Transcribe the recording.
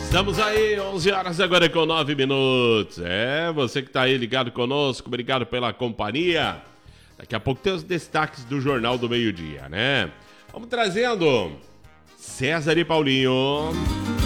Estamos aí, 11 horas agora com 9 minutos. Você que tá aí ligado conosco, obrigado pela companhia. Daqui a pouco tem os destaques do Jornal do Meio-Dia, né? Vamos trazendo César e Paulinho.